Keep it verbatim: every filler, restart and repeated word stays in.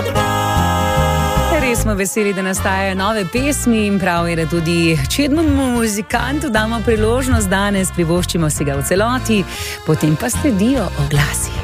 Res smo veseli, da nastajajo nove pesmi in prav je, da tudi čednemu muzikantu damo priložnost danes, privoščimo si ga v celoti, potem pa sledijo oglasi.